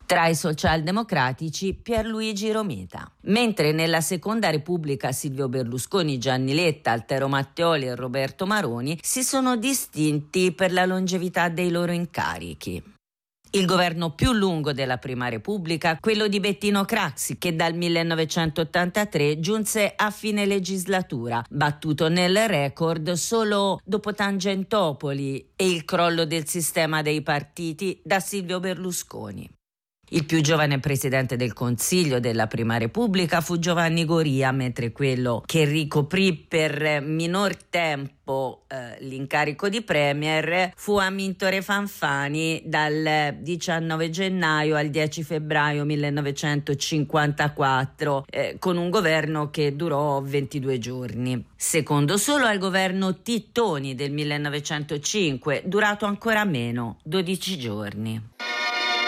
Tra i socialdemocratici Pierluigi Romita. Mentre nella Seconda Repubblica Silvio Berlusconi, Gianni Letta, Altero Matteoli e Roberto Maroni si sono distinti per la longevità dei loro incarichi. Il governo più lungo della Prima Repubblica, quello di Bettino Craxi, che dal 1983 giunse a fine legislatura, battuto nel record solo dopo Tangentopoli e il crollo del sistema dei partiti da Silvio Berlusconi. Il più giovane presidente del Consiglio della Prima Repubblica fu Giovanni Goria, mentre quello che ricoprì per minor tempo l'incarico di premier fu Amintore Fanfani dal 19 gennaio al 10 febbraio 1954, con un governo che durò 22 giorni. Secondo solo al governo Tittoni del 1905, durato ancora meno, 12 giorni.